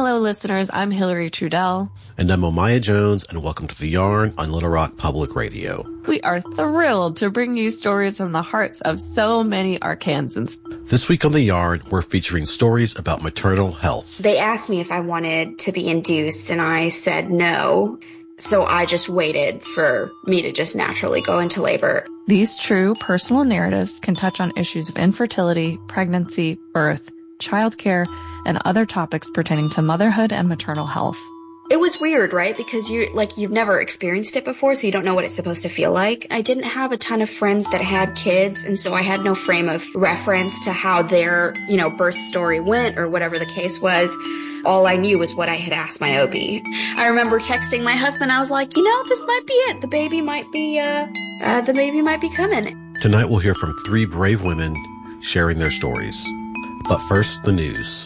Hello, listeners. I'm Hillary Trudell. And I'm Omaya Jones, and welcome to The Yarn on Little Rock Public Radio. We are thrilled to bring you stories from the hearts of so many Arkansans. This week on The Yarn, we're featuring stories about maternal health. They asked me if I wanted to be induced, and I said no. So I just waited for me to just naturally go into labor. These true personal narratives can touch on issues of infertility, pregnancy, birth, childcare, and other topics pertaining to motherhood and maternal health. It was weird, right? Because you've never experienced it before, so you don't know what it's supposed to feel like. I didn't have a ton of friends that had kids, and so I had no frame of reference to how their, birth story went or whatever the case was. All I knew was what I had asked my OB. I remember texting my husband. I was like, this might be it. The baby might be coming. Tonight we'll hear from 3 brave women sharing their stories. But first, the news.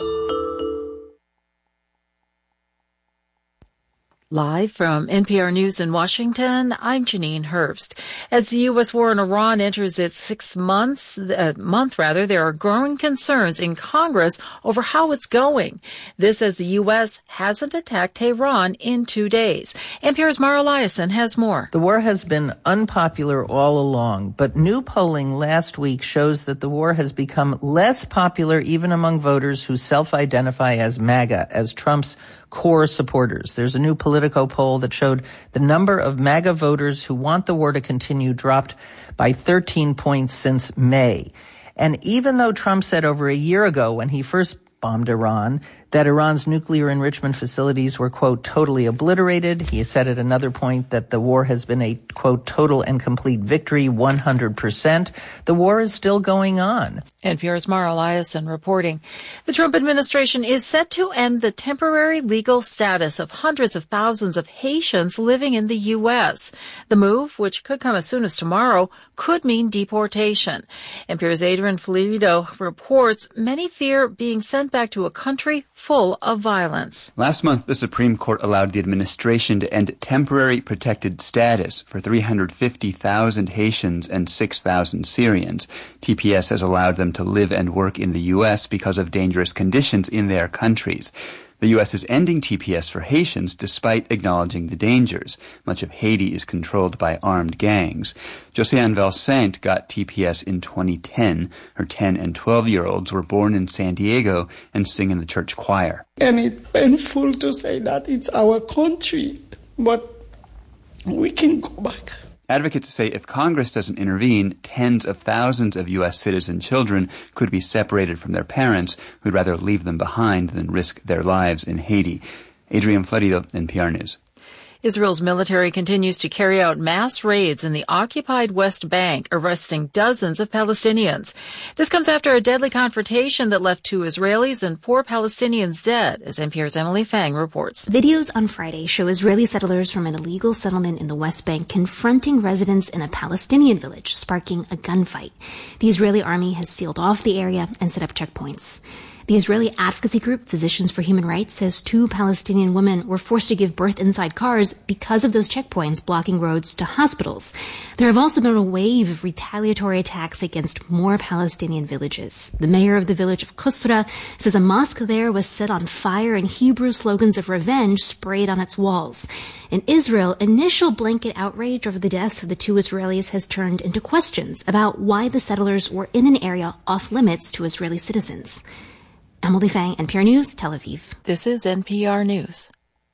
Live from NPR News in Washington, I'm Janine Herbst. As the U.S. war in Iran enters its 6th month, there are growing concerns in Congress over how it's going. This as the U.S. hasn't attacked Tehran in 2 days. NPR's Mara Liasson has more. The war has been unpopular all along, but new polling last week shows that the war has become less popular even among voters who self-identify as MAGA, as Trump's core supporters. There's a new Politico poll that showed the number of MAGA voters who want the war to continue dropped by 13 points since May. And even though Trump said over a year ago when he first bombed Iran that Iran's nuclear enrichment facilities were, quote, totally obliterated, he said at another point that the war has been a, quote, total and complete victory, 100%. The war is still going on. NPR's Mara Liasson reporting. The Trump administration is set to end the temporary legal status of hundreds of thousands of Haitians living in the U.S. The move, which could come as soon as tomorrow, could mean deportation. NPR's Adrian Florido reports many fear being sent back to a country full of violence. Last month, the Supreme Court allowed the administration to end temporary protected status for 350,000 Haitians and 6,000 Syrians. TPS has allowed them to live and work in the U.S. because of dangerous conditions in their countries. The U.S. is ending TPS for Haitians despite acknowledging the dangers. Much of Haiti is controlled by armed gangs. Josiane Valsaint got TPS in 2010. Her 10 and 12-year-olds were born in San Diego and sing in the church choir. And it's painful to say that it's our country, but we can go back. Advocates say if Congress doesn't intervene, tens of thousands of U.S. citizen children could be separated from their parents who'd rather leave them behind than risk their lives in Haiti. Adrian Florido, NPR News. Israel's military continues to carry out mass raids in the occupied West Bank, arresting dozens of Palestinians. This comes after a deadly confrontation that left 2 Israelis and 4 Palestinians dead, as NPR's Emily Fang reports. Videos on Friday show Israeli settlers from an illegal settlement in the West Bank confronting residents in a Palestinian village, sparking a gunfight. The Israeli army has sealed off the area and set up checkpoints. The Israeli advocacy group Physicians for Human Rights says 2 Palestinian women were forced to give birth inside cars because of those checkpoints blocking roads to hospitals. There have also been a wave of retaliatory attacks against more Palestinian villages. The mayor of the village of Qusra says a mosque there was set on fire and Hebrew slogans of revenge sprayed on its walls. In Israel, initial blanket outrage over the deaths of the 2 Israelis has turned into questions about why the settlers were in an area off limits to Israeli citizens. Emily Fang, NPR News, Tel Aviv. This is NPR News.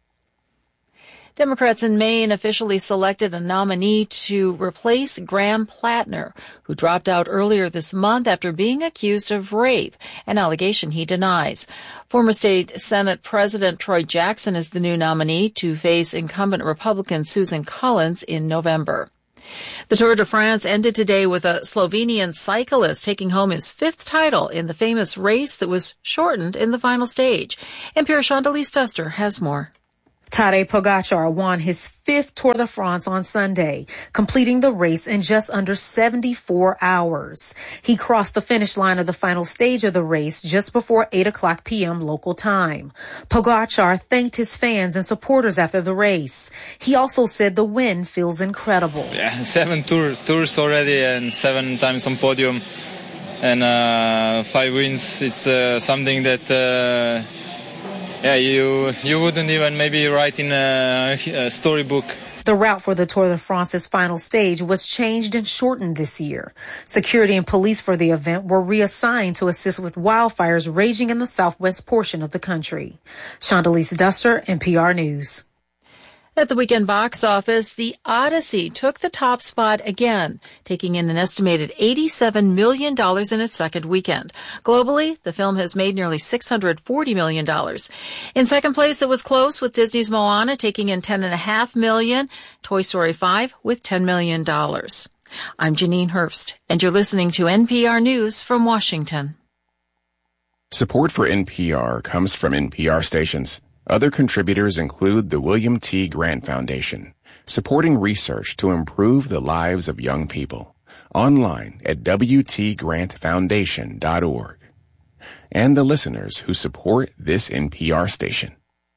Democrats in Maine officially selected a nominee to replace Graham Plattner, who dropped out earlier this month after being accused of rape, an allegation he denies. Former state Senate President Troy Jackson is the new nominee to face incumbent Republican Susan Collins in November. The Tour de France ended today with a Slovenian cyclist taking home his 5th title in the famous race that was shortened in the final stage. NPR's Chandelier Stuster has more. Tadej Pogacar won his 5th Tour de France on Sunday, completing the race in just under 74 hours. He crossed the finish line of the final stage of the race just before 8 o'clock p.m. local time. Pogacar thanked his fans and supporters after the race. He also said the win feels incredible. Yeah, 7 tours already and 7 times on podium and 5 wins. It's something that Yeah, you wouldn't even maybe write in a storybook. The route for the Tour de France's final stage was changed and shortened this year. Security and police for the event were reassigned to assist with wildfires raging in the southwest portion of the country. Shondalise Duster, NPR News. At the weekend box office, The Odyssey took the top spot again, taking in an estimated $87 million in its second weekend. Globally, the film has made nearly $640 million. In second place, it was close, with Disney's Moana taking in $10.5 million, Toy Story 5 with $10 million. I'm Janine Herbst, and you're listening to NPR News from Washington. Support for NPR comes from NPR stations. Other contributors include the William T. Grant Foundation, supporting research to improve the lives of young people. Online at wtgrantfoundation.org. And the listeners who support this NPR station.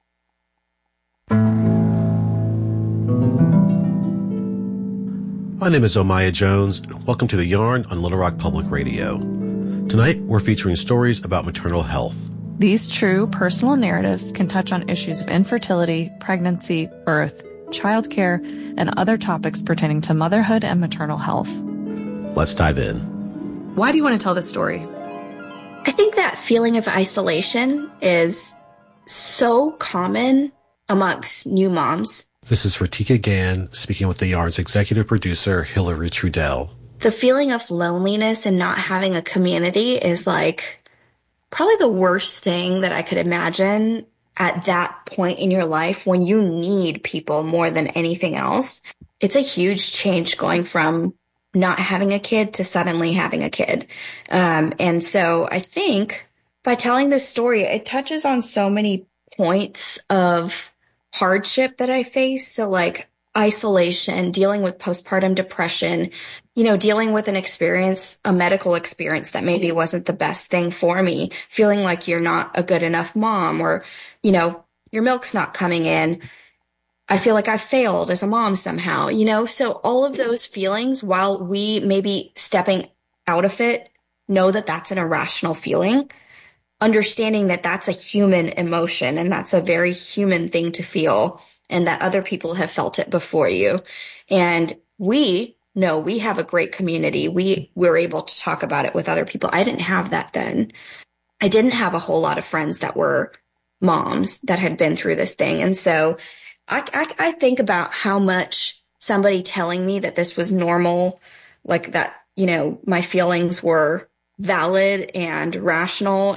My name is Omaya Jones. Welcome to The Yarn on Little Rock Public Radio. Tonight, we're featuring stories about maternal health. These true personal narratives can touch on issues of infertility, pregnancy, birth, childcare, and other topics pertaining to motherhood and maternal health. Let's dive in. Why do you want to tell this story? I think that feeling of isolation is so common amongst new moms. This is Ratika Gann speaking with The Yarn's executive producer, Hillary Trudell. The feeling of loneliness and not having a community is like probably the worst thing that I could imagine at that point in your life when you need people more than anything else. It's a huge change going from not having a kid to suddenly having a kid. And so I think by telling this story, it touches on so many points of hardship that I face. So like isolation, dealing with postpartum depression, dealing with a medical experience that maybe wasn't the best thing for me, feeling like you're not a good enough mom, or, your milk's not coming in. I feel like I failed as a mom somehow, so all of those feelings, while we maybe stepping out of it, know that that's an irrational feeling, understanding that that's a human emotion and that's a very human thing to feel, and that other people have felt it before you. And we have a great community. We were able to talk about it with other people. I didn't have that then. I didn't have a whole lot of friends that were moms that had been through this thing. And so I think about how much somebody telling me that this was normal, like that, my feelings were valid and rational,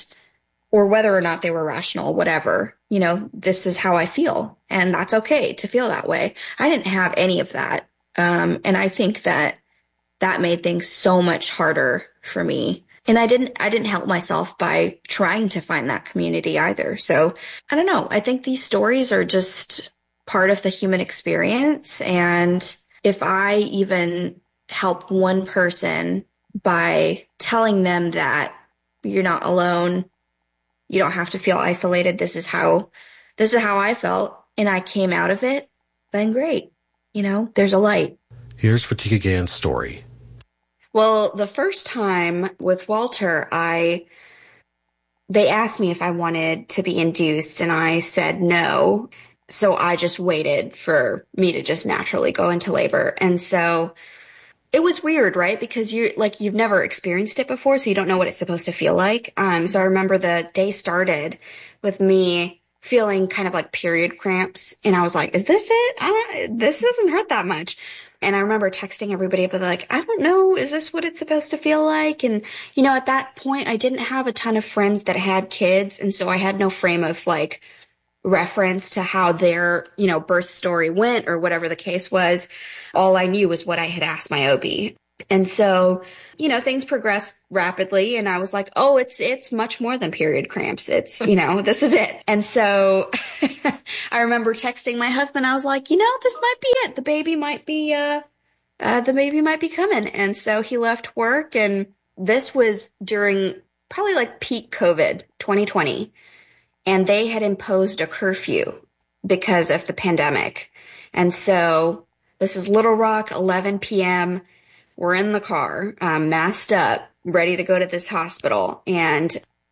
or whether or not they were rational, whatever, this is how I feel. And that's okay to feel that way. I didn't have any of that. And I think that made things so much harder for me. And I didn't help myself by trying to find that community either. So I don't know. I think these stories are just part of the human experience. And if I even help one person by telling them that you're not alone, you don't have to feel isolated, this is how I felt, and I came out of it, then great. There's a light. Here's Ratika Gann's story. Well, the first time with Walter, they asked me if I wanted to be induced, and I said no. So I just waited for me to just naturally go into labor. And so it was weird, right? Because you've never experienced it before, so you don't know what it's supposed to feel like. So I remember the day started with me feeling kind of like period cramps. And I was like, is this it? This doesn't hurt that much. And I remember texting everybody, but like, I don't know, is this what it's supposed to feel like? And, at that point, I didn't have a ton of friends that had kids. And so I had no frame of like reference to how their, birth story went or whatever the case was. All I knew was what I had asked my OB. And so, things progressed rapidly, and I was like, oh, it's much more than period cramps. It's, this is it. And so I remember texting my husband. I was like, this might be it. The baby might be coming. And so he left work, and this was during probably like peak COVID 2020. And they had imposed a curfew because of the pandemic. And so this is Little Rock, 11 p.m. We're in the car, masked up, ready to go to this hospital. And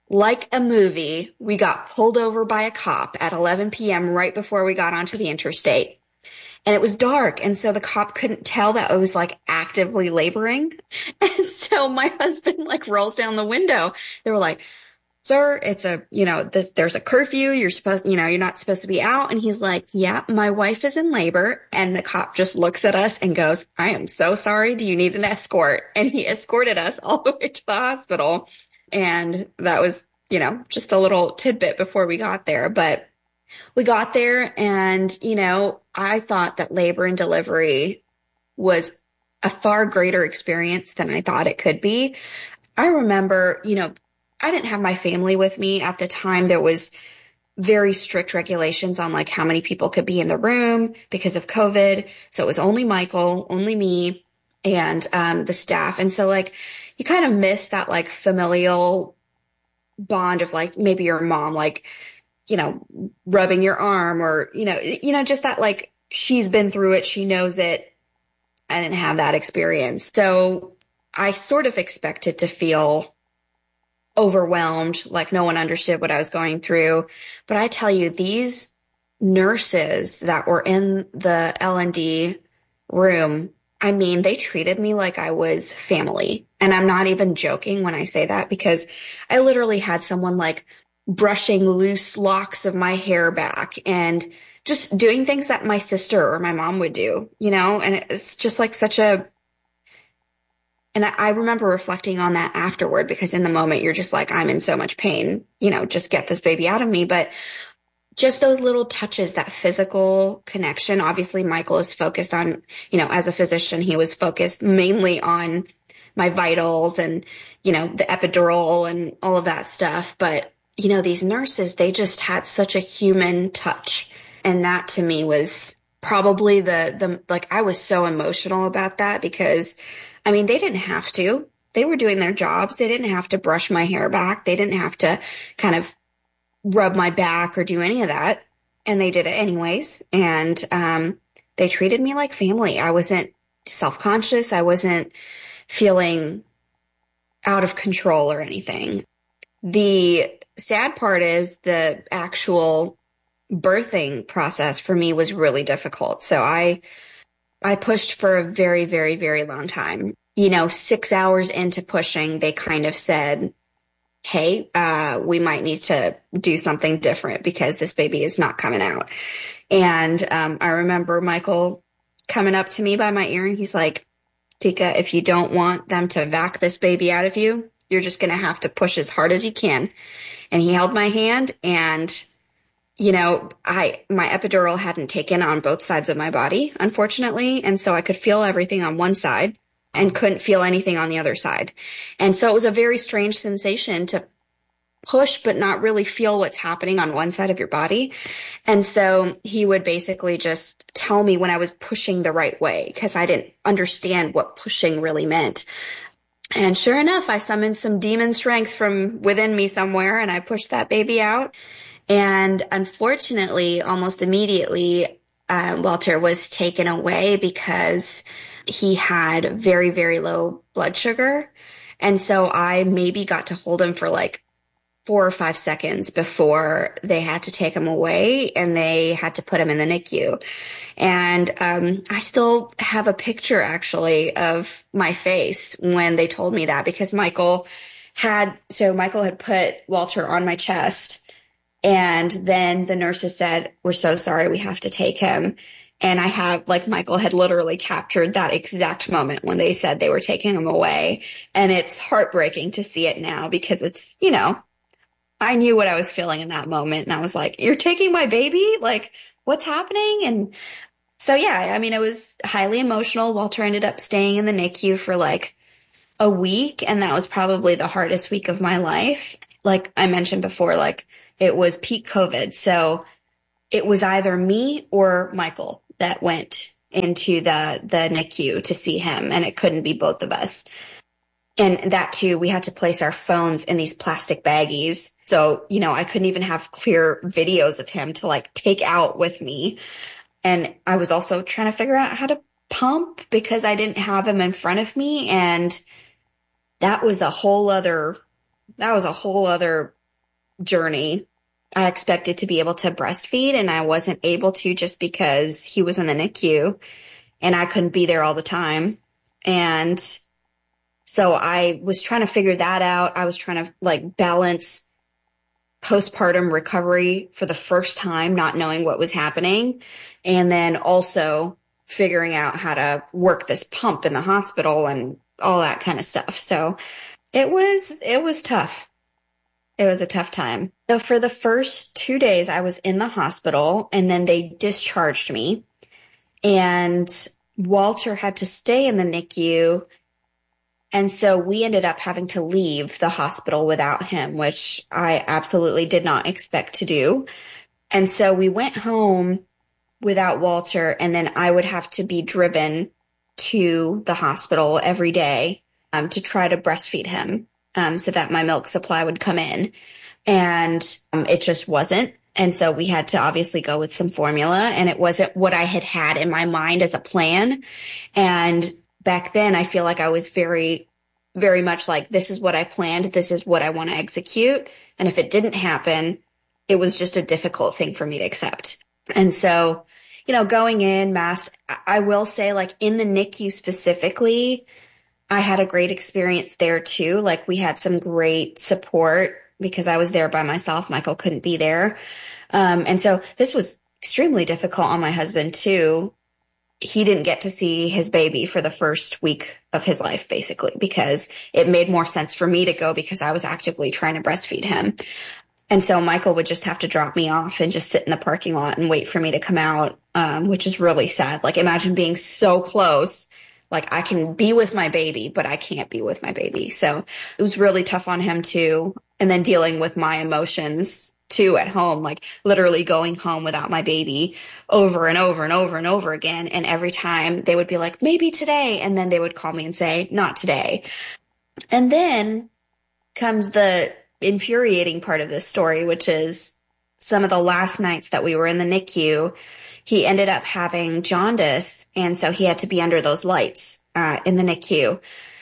like a movie, we got pulled over by a cop at 11 p.m. right before we got onto the interstate. And it was dark. And so the cop couldn't tell that I was like actively laboring. And so my husband like rolls down the window. They were like, sir, it's there's a curfew. You're not supposed to be out. And he's like, yeah, my wife is in labor. And the cop just looks at us and goes, I am so sorry. Do you need an escort? And he escorted us all the way to the hospital. And that was, just a little tidbit before we got there. But we got there and, I thought that labor and delivery was a far greater experience than I thought it could be. I remember, I didn't have my family with me at the time. There was very strict regulations on like how many people could be in the room because of COVID. So it was only Michael, only me, and the staff. And so like you kind of miss that like familial bond of like maybe your mom, like, rubbing your arm or, just that like she's been through it. She knows it. I didn't have that experience. So I sort of expected to feel overwhelmed, like no one understood what I was going through. But I tell you, these nurses that were in the L&D room, I mean, they treated me like I was family. And I'm not even joking when I say that, because I literally had someone like brushing loose locks of my hair back and just doing things that my sister or my mom would do, and it's just like and I remember reflecting on that afterward, because in the moment you're just like, I'm in so much pain, just get this baby out of me. But just those little touches, that physical connection. Obviously, Michael is focused on, as a physician, he was focused mainly on my vitals and, the epidural and all of that stuff. But, these nurses, they just had such a human touch. And that to me was probably I was so emotional about that, because I mean, they didn't have to. They were doing their jobs. They didn't have to brush my hair back. They didn't have to kind of rub my back or do any of that. And they did it anyways. And they treated me like family. I wasn't self-conscious. I wasn't feeling out of control or anything. The sad part is the actual birthing process for me was really difficult. So I pushed for a very, very, very long time. 6 hours into pushing, they kind of said, hey, we might need to do something different because this baby is not coming out. And I remember Michael coming up to me by my ear and he's like, Tika, if you don't want them to vac this baby out of you, you're just going to have to push as hard as you can. And he held my hand and my epidural hadn't taken on both sides of my body, unfortunately. And so I could feel everything on one side and couldn't feel anything on the other side. And so it was a very strange sensation to push, but not really feel what's happening on one side of your body. And so he would basically just tell me when I was pushing the right way, because I didn't understand what pushing really meant. And sure enough, I summoned some demon strength from within me somewhere and I pushed that baby out. And unfortunately, almost immediately, Walter was taken away because he had very, very low blood sugar. And so I maybe got to hold him for like 4 or 5 seconds before they had to take him away and they had to put him in the NICU. And I still have a picture actually of my face when they told me that, because Michael had put Walter on my chest. And then the nurses said, we're so sorry, we have to take him. And I have, Michael had literally captured that exact moment when they said they were taking him away. And it's heartbreaking to see it now because it's, I knew what I was feeling in that moment. And I was like, you're taking my baby? Like, what's happening? And so, yeah, I mean, it was highly emotional. Walter ended up staying in the NICU for a week. And that was probably the hardest week of my life. Like I mentioned before, it was peak COVID. So it was either me or Michael that went into the NICU to see him, and it couldn't be both of us. And that too, we had to place our phones in these plastic baggies. So, I couldn't even have clear videos of him to take out with me. And I was also trying to figure out how to pump because I didn't have him in front of me. And that was a whole other journey. I expected to be able to breastfeed, and I wasn't able to just because he was in the NICU and I couldn't be there all the time. And so I was trying to figure that out. I was trying to like balance postpartum recovery for the first time, not knowing what was happening. And then also figuring out how to work this pump in the hospital and all that kind of stuff. So it was tough. It was a tough time. So for the first 2 days I was in the hospital, and then they discharged me, and Walter had to stay in the NICU. And so we ended up having to leave the hospital without him, which I absolutely did not expect to do. And so we went home without Walter, and then I would have to be driven to the hospital every day to try to breastfeed him. So that my milk supply would come in, and it just wasn't. And so we had to obviously go with some formula, and it wasn't what I had in my mind as a plan. And back then I feel like I was very, very much like, this is what I planned. This is what I want to execute. And if it didn't happen, it was just a difficult thing for me to accept. And so, going in masked, I will say, like, in the NICU specifically, I had a great experience there too. Like, we had some great support because I was there by myself. Michael couldn't be there. And so this was extremely difficult on my husband too. He didn't get to see his baby for the first week of his life, basically, because it made more sense for me to go because I was actively trying to breastfeed him. And so Michael would just have to drop me off and just sit in the parking lot and wait for me to come out, which is really sad. Like, imagine being so close. Like, I can be with my baby, but I can't be with my baby. So it was really tough on him too. And then dealing with my emotions too at home, like literally going home without my baby over and over and over and over again. And every time they would be like, maybe today. And then they would call me and say, not today. And then comes the infuriating part of this story, which is some of the last nights that we were in the NICU, he ended up having jaundice. And so he had to be under those lights in the NICU.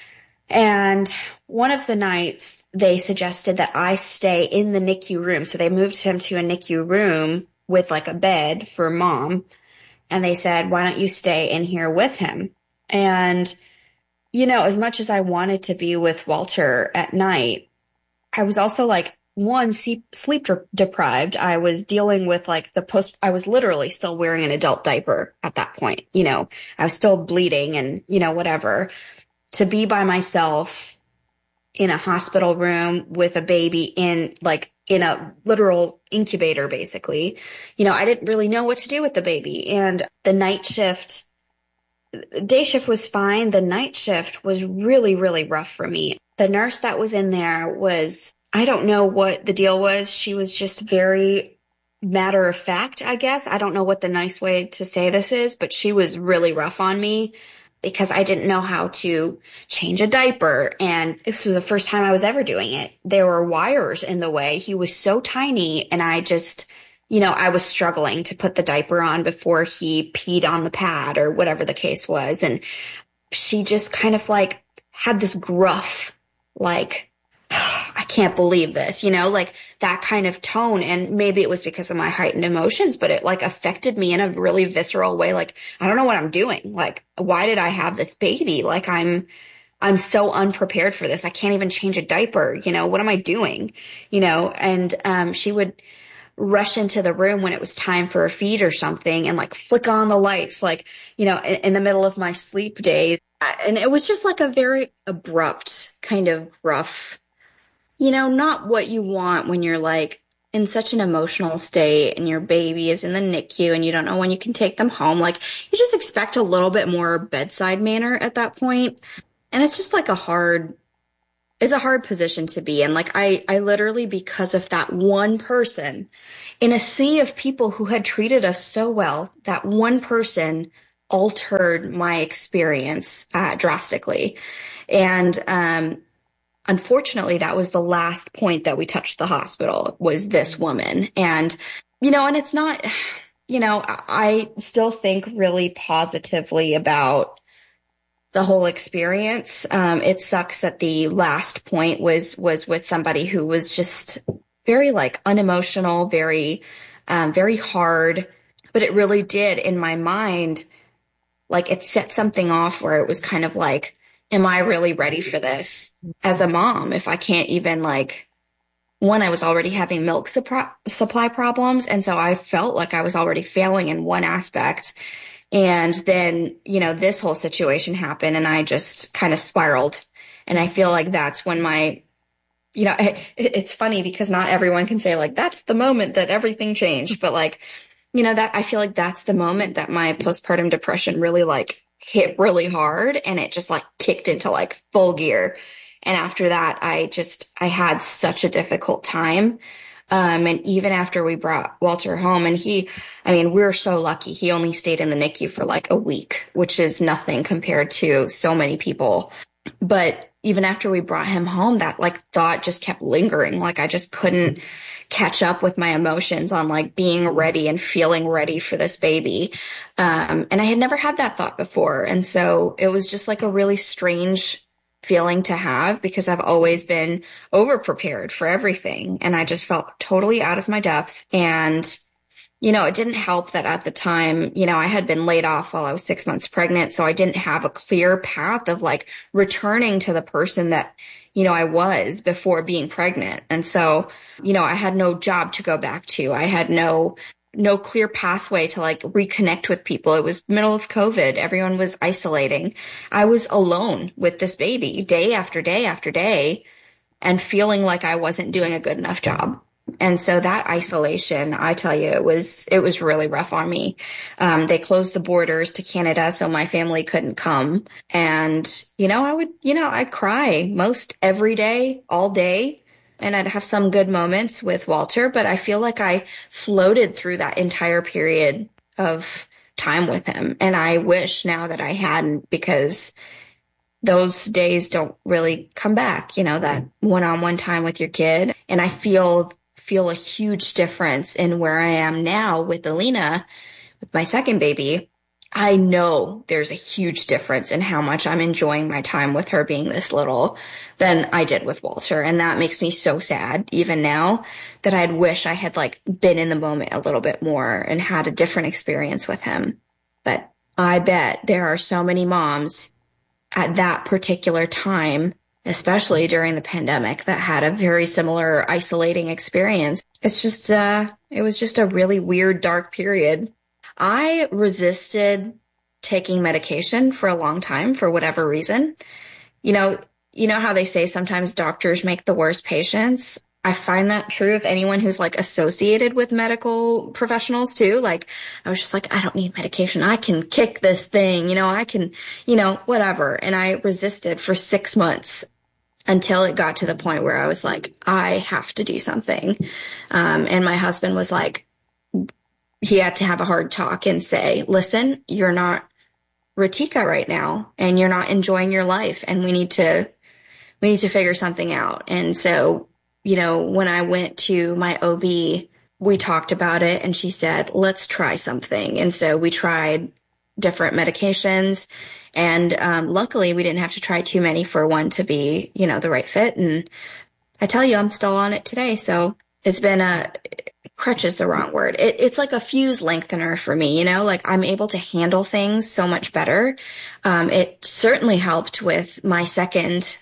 And one of the nights they suggested that I stay in the NICU room. So they moved him to a NICU room with like a bed for mom. And they said, why don't you stay in here with him? And, as much as I wanted to be with Walter at night, I was also like, one, sleep deprived. I was dealing with like I was literally still wearing an adult diaper at that point. I was still bleeding and, whatever. To be by myself in a hospital room with a baby in a literal incubator, basically, I didn't really know what to do with the baby. And the day shift was fine. The night shift was really, really rough for me. The nurse that was in there I don't know what the deal was. She was just very matter of fact, I guess. I don't know what the nice way to say this is, but she was really rough on me because I didn't know how to change a diaper. And this was the first time I was ever doing it. There were wires in the way. He was so tiny, and I just, I was struggling to put the diaper on before he peed on the pad or whatever the case was. And she just kind of like had this gruff, like, I can't believe this, like that kind of tone. And maybe it was because of my heightened emotions, but it like affected me in a really visceral way. Like, I don't know what I'm doing. Like, why did I have this baby? Like, I'm so unprepared for this. I can't even change a diaper. What am I doing? And she would rush into the room when it was time for a feed or something and like flick on the lights, like, in the middle of my sleep days. And it was just like a very abrupt kind of gruff, not what you want when you're like in such an emotional state and your baby is in the NICU and you don't know when you can take them home. Like, you just expect a little bit more bedside manner at that point. And it's just like it's a hard position to be in. Like, I literally, because of that one person in a sea of people who had treated us so well, that one person altered my experience drastically. And, unfortunately, that was the last point that we touched the hospital, was this woman. And, and it's not, I still think really positively about the whole experience. It sucks that the last point was with somebody who was just very like unemotional, very, very hard. But it really did in my mind, like it set something off where it was kind of like, am I really ready for this as a mom? If I can't even like, one, I was already having milk supply problems. And so I felt like I was already failing in one aspect. And then, you know, this whole situation happened and I just kind of spiraled. And I feel like that's when my, you know, it's funny because not everyone can say like, that's the moment that everything changed. But like, you know, that I feel like that's the moment that my postpartum depression really like hit really hard and it just like kicked into like full gear. And after that, I had such a difficult time. And even after we brought Walter home and we're so lucky. He only stayed in the NICU for like a week, which is nothing compared to so many people. But even after we brought him home, that like thought just kept lingering. Like I just couldn't catch up with my emotions on like being ready and feeling ready for this baby. And I had never had that thought before. And so it was just like a really strange feeling to have because I've always been over prepared for everything. And I just felt totally out of my depth. And, you know, it didn't help that at the time, you know, I had been laid off while I was 6 months pregnant. So I didn't have a clear path of like returning to the person that, you know, I was before being pregnant. And so, you know, I had no job to go back to. I had no clear pathway to like reconnect with people. It was middle of COVID. Everyone was isolating. I was alone with this baby day after day after day and feeling like I wasn't doing a good enough job. And so that isolation, I tell you, it was really rough on me. They closed the borders to Canada, so my family couldn't come. And, you know, I'd cry most every day, all day. And I'd have some good moments with Walter, but I feel like I floated through that entire period of time with him. And I wish now that I hadn't, because those days don't really come back, you know, that one-on-one time with your kid. And I feel a huge difference in where I am now with Alina, with my second baby. I know there's a huge difference in how much I'm enjoying my time with her being this little than I did with Walter. And that makes me so sad even now that I'd wish I had like been in the moment a little bit more and had a different experience with him. But I bet there are so many moms at that particular time, especially during the pandemic, that had a very similar isolating experience. It's just, it was just a really weird, dark period. I resisted taking medication for a long time for whatever reason. You know how they say sometimes doctors make the worst patients? I find that true of anyone who's like associated with medical professionals too. Like I was just like, I don't need medication. I can kick this thing, you know, I can, you know, whatever. And I resisted for 6 months until it got to the point where I was like, I have to do something. And my husband was like, he had to have a hard talk and say, listen, you're not Ritika right now and you're not enjoying your life and we need to figure something out. And so, you know, when I went to my OB, we talked about it and she said, let's try something. And so we tried different medications and luckily we didn't have to try too many for one to be, you know, the right fit. And I tell you, I'm still on it today. So it's been crutch is the wrong word. It's like a fuse lengthener for me, you know, like I'm able to handle things so much better. It certainly helped with my second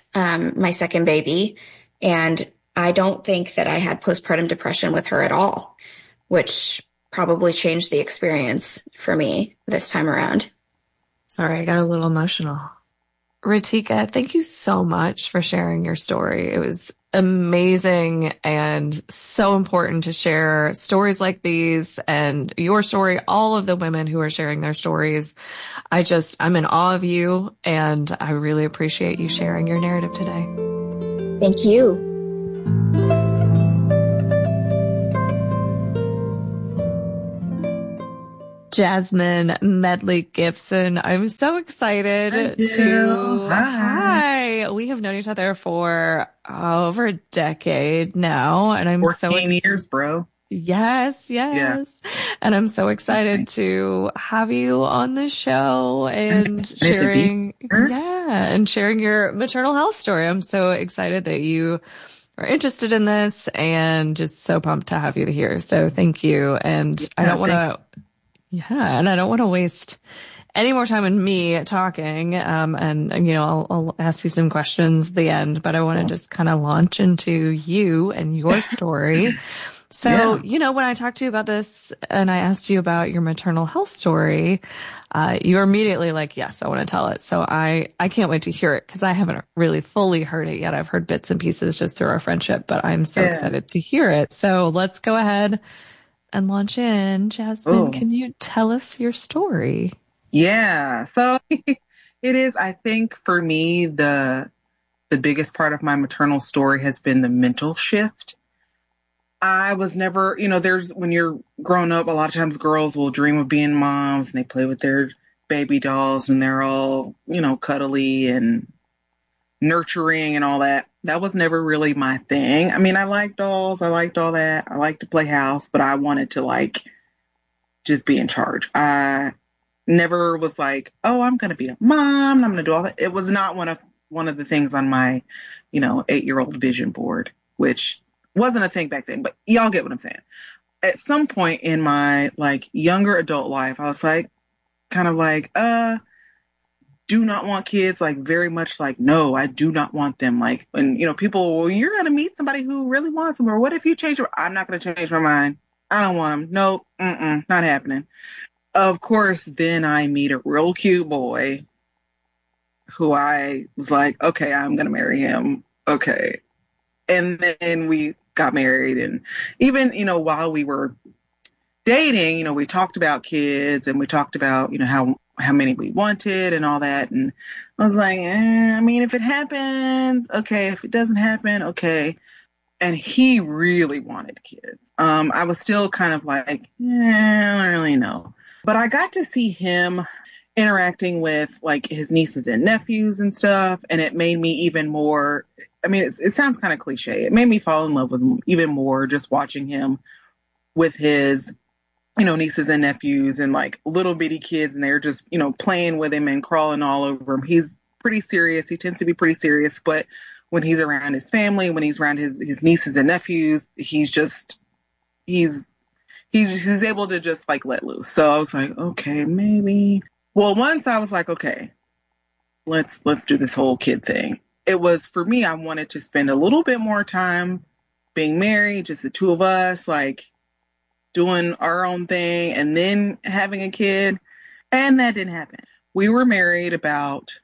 baby. And I don't think that I had postpartum depression with her at all, which probably changed the experience for me this time around. Sorry, I got a little emotional. Ritika, thank you so much for sharing your story. It was amazing and so important to share stories like these and your story, all of the women who are sharing their stories. I'm in awe of you and I really appreciate you sharing your narrative today. Thank you. Jasmine Medley Gibson. I'm so excited to. Hi. We have known each other for over a decade now, and I'm 14 years, bro. Yes. Yeah. And I'm so excited to have you on the show and sharing your maternal health story. I'm so excited that you are interested in this, and just so pumped to have you here. So thank you. And I don't want to waste any more time in me talking. And you know, I'll ask you some questions at the end, but I want to just kind of launch into you and your story. So, you know, when I talked to you about this and I asked you about your maternal health story, you were immediately like, yes, I want to tell it. So I can't wait to hear it because I haven't really fully heard it yet. I've heard bits and pieces just through our friendship, but I'm so excited to hear it. So let's go ahead and launch in. Jasmine, can you tell us your story? Yeah. So it is, I think for me, the biggest part of my maternal story has been the mental shift. I was never, you know, when you're growing up, a lot of times girls will dream of being moms and they play with their baby dolls and they're all, you know, cuddly and nurturing and all that. That was never really my thing. I mean, I liked dolls. I liked all that. I liked to play house, but I wanted to like just be in charge. I never was like, oh, I'm going to be a mom. I'm going to do all that. It was not one of the things on my, you know, 8-year-old vision board, which wasn't a thing back then, but y'all get what I'm saying. At some point in my like younger adult life, I was like, kind of like, do not want kids, like very much like, no, I do not want them. Like, when, you know, people, well, you're going to meet somebody who really wants them, or what if you change your, I'm not going to change my mind. I don't want them. Nope. Not happening. Of course, then I meet a real cute boy who I was like, okay, I'm going to marry him. Okay. And then we got married, and even, you know, while we were dating, you know, we talked about kids and we talked about, you know, how many we wanted and all that. And I was like, I mean, if it happens, okay. If it doesn't happen, okay. And he really wanted kids. I was still kind of like, I don't really know. But I got to see him interacting with like his nieces and nephews and stuff. And it made me even more, I mean, it sounds kind of cliche. It made me fall in love with him even more, just watching him with his, you know, nieces and nephews and like little bitty kids. And they're just, you know, playing with him and crawling all over him. He's pretty serious. He tends to be pretty serious. But when he's around his family, when he's around his nieces and nephews, he's able to just like let loose. So I was like, okay, maybe. Well, once I was like, okay, let's do this whole kid thing. It was, for me, I wanted to spend a little bit more time being married, just the two of us, like doing our own thing and then having a kid. And that didn't happen. We were married about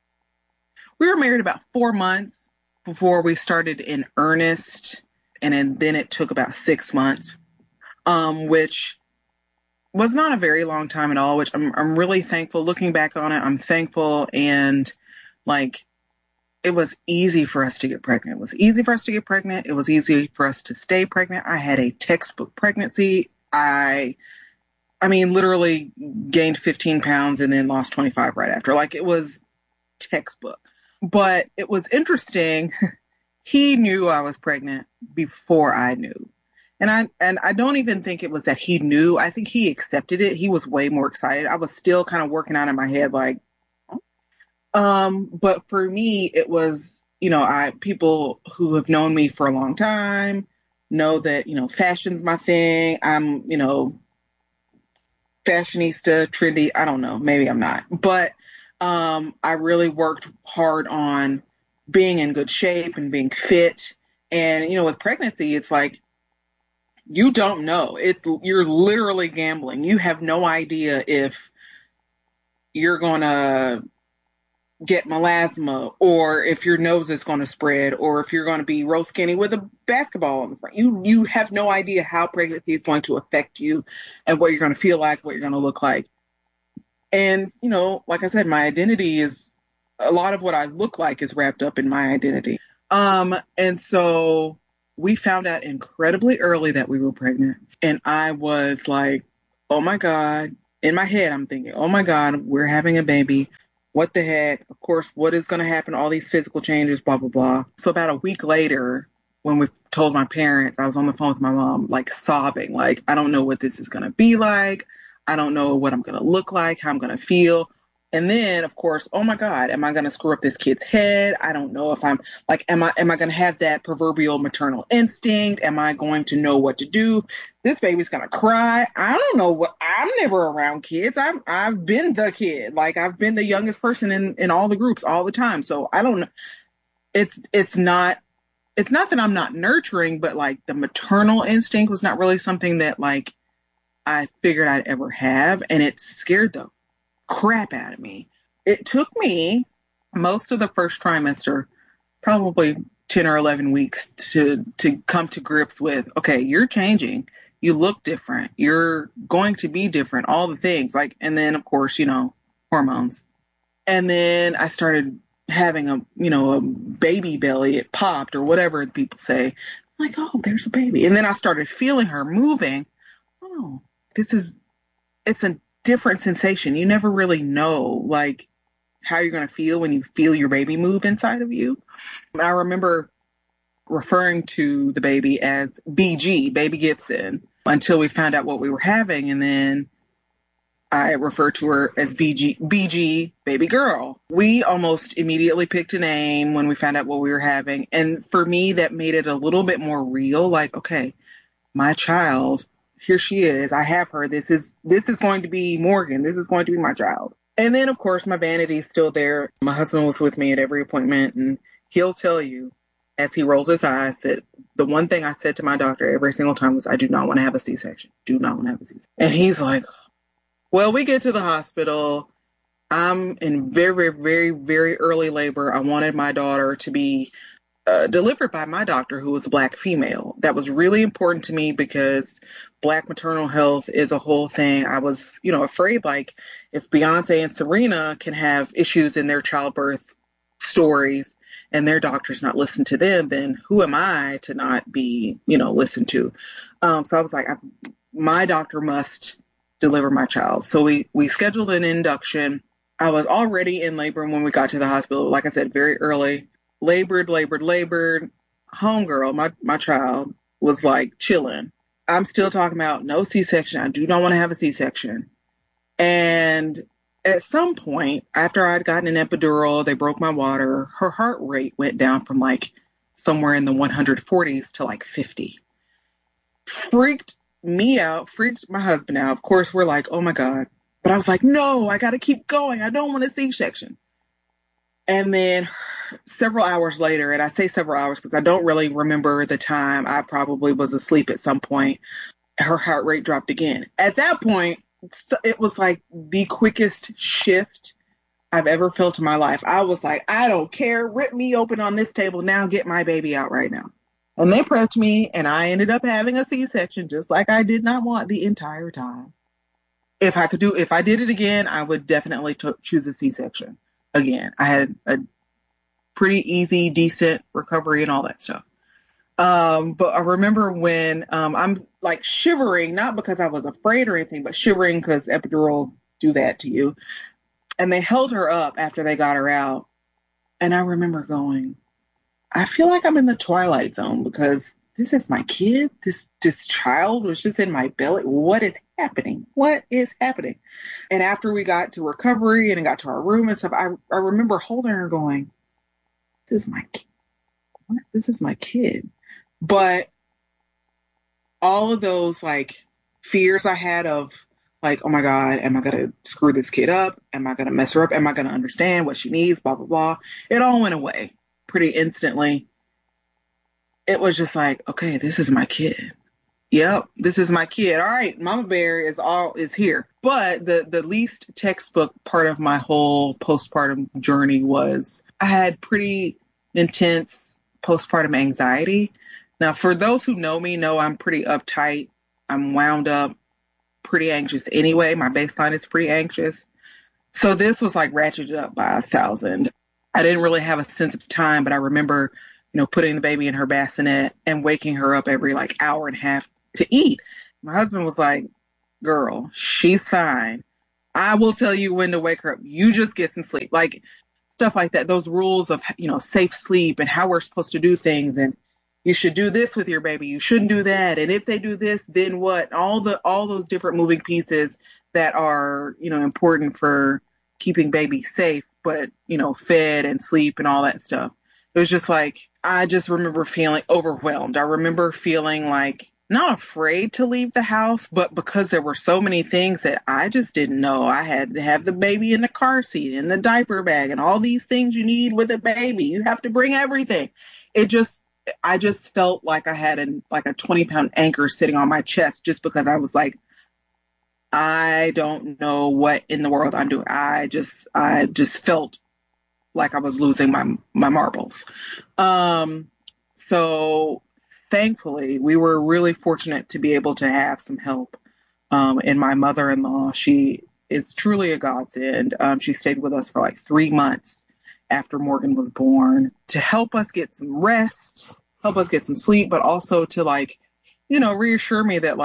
4 months before we started in earnest. And then it took about 6 months, which was not a very long time at all, which I'm really thankful. Looking back on it, I'm thankful. And like, it was easy for us to get pregnant. It was easy for us to get pregnant. It was easy for us to stay pregnant. I had a textbook pregnancy. I mean, literally gained 15 pounds and then lost 25 right after. Like, it was textbook. But it was interesting. He knew I was pregnant before I knew. And I don't even think it was that he knew. I think he accepted it. He was way more excited. I was still kind of working out in my head, like, but for me, it was, you know, people who have known me for a long time know that, you know, fashion's my thing. I'm, you know, fashionista, trendy. I don't know. Maybe I'm not, but, I really worked hard on being in good shape and being fit. And, you know, with pregnancy, it's like, you don't know. You're literally gambling. You have no idea if you're going to get melasma, or if your nose is going to spread, or if you're going to be real skinny with a basketball on the front. You have no idea how pregnancy is going to affect you and what you're going to feel like, what you're going to look like. And, you know, like I said, my identity is, a lot of what I look like is wrapped up in my identity. And so we found out incredibly early that we were pregnant. And I was like, oh my God. In my head, I'm thinking, oh my God, we're having a baby. What the heck? Of course, what is going to happen? All these physical changes, blah, blah, blah. So about a week later, when we told my parents, I was on the phone with my mom, like sobbing, like, I don't know what this is going to be like. I don't know what I'm going to look like, how I'm going to feel. And then, of course, oh my God, am I going to screw up this kid's head? I don't know if I'm like, am I going to have that proverbial maternal instinct? Am I going to know what to do? This baby's going to cry. I don't know what, I'm never around kids. I've been the kid. Like, I've been the youngest person in all the groups all the time. So I don't know. It's not that I'm not nurturing, but like the maternal instinct was not really something that like I figured I'd ever have. And it scared the crap out of me. It took me most of the first trimester, probably 10 or 11 weeks to come to grips with, okay, you're changing. You look different. You're going to be different. All the things like, and then of course, hormones. And then I started having a baby belly. It popped or whatever people say. I'm like, oh, there's a baby. And then I started feeling her moving. Oh, it's a different sensation. You never really know like how you're going to feel when you feel your baby move inside of you. I remember referring to the baby as BG, Baby Gibson, until we found out what we were having. And then I referred to her as BG, baby girl. We almost immediately picked a name when we found out what we were having. And for me, that made it a little bit more real. Like, okay, my child, here she is. I have her. This is going to be Morgan. This is going to be my child. And then, of course, my vanity is still there. My husband was with me at every appointment, and he'll tell you as he rolls his eyes that the one thing I said to my doctor every single time was, I do not want to have a C-section. Do not want to have a C-section. And he's like, well, we get to the hospital. I'm in very, very, very early labor. I wanted my daughter to be delivered by my doctor, who was a Black female. That was really important to me because Black maternal health is a whole thing. I was, afraid like if Beyonce and Serena can have issues in their childbirth stories and their doctors not listen to them, then who am I to not be, listened to? So I was like, my doctor must deliver my child. So we scheduled an induction. I was already in labor when we got to the hospital. Like I said, very early. Labored. Homegirl, my child, was like chilling. I'm still talking about no C-section. I do not want to have a C-section. And at some point, after I'd gotten an epidural, they broke my water, her heart rate went down from like somewhere in the 140s to like 50. Freaked me out, freaked my husband out. Of course, we're like, oh my God. But I was like, no, I got to keep going. I don't want a C-section. And then several hours later, and I say several hours because I don't really remember the time. I probably was asleep at some point. Her heart rate dropped again. At that point, it was like the quickest shift I've ever felt in my life. I was like, I don't care. Rip me open on this table now. Get my baby out right now. And they prepped me, and I ended up having a C-section just like I did not want the entire time. If I did it again, I would definitely choose a C-section again. I had a pretty easy, decent recovery and all that stuff. But I remember when I'm like shivering, not because I was afraid or anything, but shivering because epidurals do that to you. And they held her up after they got her out. And I remember going, I feel like I'm in the Twilight Zone because this is my kid. This child was just in my belly. What is happening? What is happening? And after we got to recovery and got to our room and stuff, I remember holding her going, this is my kid. What? This is my kid. But all of those like fears I had of like, oh my God, am I going to screw this kid up? Am I going to mess her up? Am I going to understand what she needs? Blah, blah, blah. It all went away pretty instantly. It was just like, okay, this is my kid. Yep, this is my kid. All right, Mama Bear is here. But the least textbook part of my whole postpartum journey was I had pretty intense postpartum anxiety. Now, for those who know me, know I'm pretty uptight. I'm wound up, pretty anxious anyway. My baseline is pretty anxious. So this was like ratcheted up by 1,000. I didn't really have a sense of time, but I remember, putting the baby in her bassinet and waking her up every like hour and a half to eat. My husband was like, girl, she's fine. I will tell you when to wake her up. You just get some sleep. Like stuff like that. Those rules of, safe sleep and how we're supposed to do things. And you should do this with your baby. You shouldn't do that. And if they do this, then what? All those different moving pieces that are, important for keeping baby safe, but, fed and sleep and all that stuff. It was just like, I just remember feeling overwhelmed. I remember feeling like not afraid to leave the house, but because there were so many things that I just didn't know. I had to have the baby in the car seat and the diaper bag and all these things you need with a baby. You have to bring everything. I just felt like I had a 20-pound anchor sitting on my chest just because I was like, I don't know what in the world I'm doing. I just felt like I was losing my marbles. So thankfully, we were really fortunate to be able to have some help. And my mother-in-law, she is truly a godsend. She stayed with us for like 3 months after Morgan was born to help us get some rest, help us get some sleep, but also to reassure me that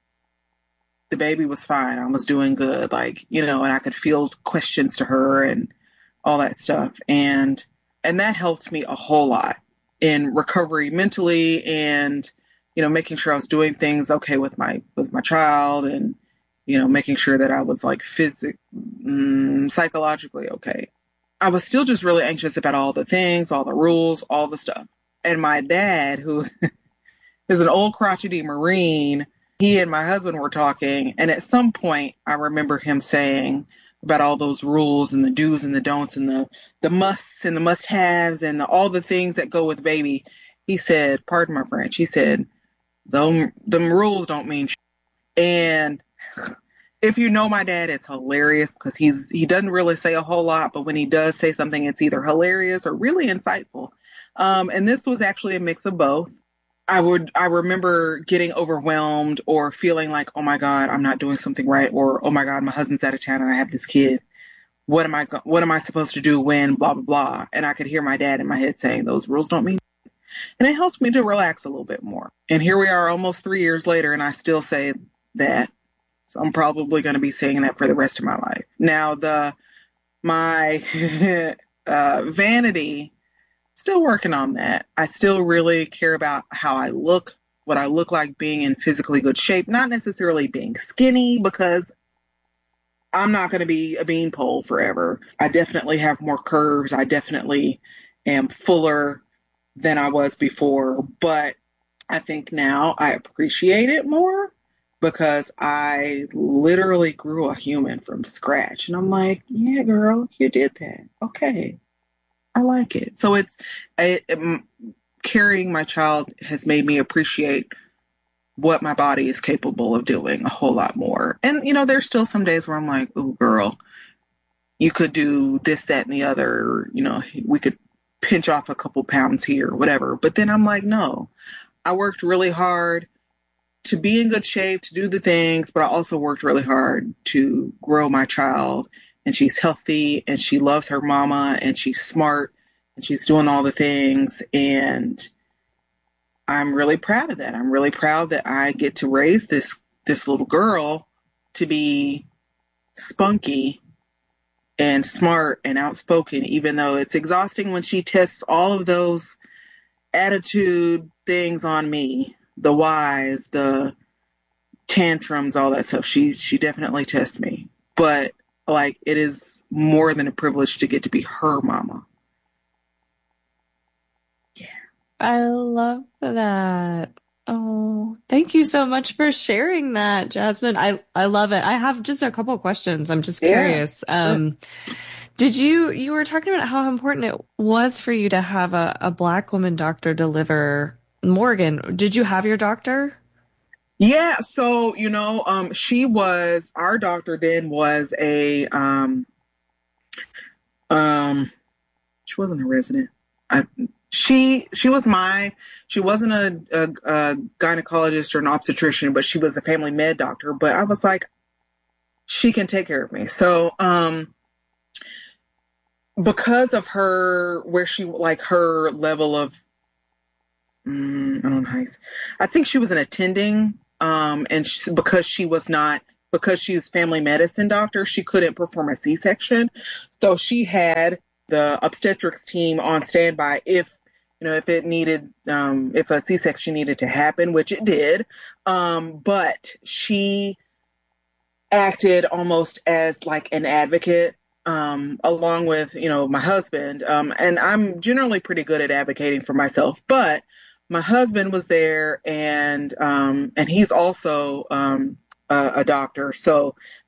the baby was fine. I was doing good, and I could field questions to her and all that stuff. And that helped me a whole lot in recovery mentally and, making sure I was doing things okay with my child and, making sure that I was psychologically okay. I was still just really anxious about all the things, all the rules, all the stuff. And my dad, who is an old crotchety Marine, he and my husband were talking. And at some point I remember him saying about all those rules and the do's and the don'ts and the musts and the must-haves and all the things that go with baby. He said, pardon my French, he said, them rules don't mean shit. And if you know my dad, it's hilarious because he doesn't really say a whole lot, but when he does say something, it's either hilarious or really insightful. And this was actually a mix of both. I remember getting overwhelmed or feeling like, oh my God, I'm not doing something right. Or, oh my God, my husband's out of town and I have this kid. What am I supposed to do when blah, blah, blah. And I could hear my dad in my head saying those rules don't mean shit. And it helps me to relax a little bit more. And here we are almost 3 years later and I still say that. So I'm probably going to be saying that for the rest of my life. Now my vanity, still working on that. I still really care about how I look, what I look like being in physically good shape, not necessarily being skinny because I'm not going to be a beanpole forever. I definitely have more curves. I definitely am fuller than I was before, but I think now I appreciate it more because I literally grew a human from scratch. And I'm like, yeah, girl, you did that. Okay. I like it. So carrying my child has made me appreciate what my body is capable of doing a whole lot more. And, there's still some days where I'm like, oh, girl, you could do this, that, and the other. We could pinch off a couple pounds here, whatever. But then I'm like, no, I worked really hard to be in good shape, to do the things, but I also worked really hard to grow my child. And she's healthy and she loves her mama and she's smart and she's doing all the things. And I'm really proud of that. I'm really proud that I get to raise this little girl to be spunky and smart and outspoken, even though it's exhausting when she tests all of those attitude things on me. The whys, the tantrums, all that stuff. She definitely tests me. But it is more than a privilege to get to be her mama. Yeah. I love that. Oh, thank you so much for sharing that, Jasmine. I love it. I have just a couple of questions. I'm just curious. Did you were talking about how important it was for you to have a Black woman doctor deliver Morgan. Did you have your doctor? Yeah. So, our doctor then was she wasn't a resident. She wasn't a gynecologist or an obstetrician, but she was a family med doctor. But I was like, she can take care of me. So, because of her, her level of, I don't know how I think she was an attending, and because she's family medicine doctor, she couldn't perform a C-section. So she had the obstetrics team on standby if it needed, if a C-section needed to happen, which it did. But she acted almost as like an advocate along with, my husband. And I'm generally pretty good at advocating for myself, but my husband was there, and he's also a doctor. So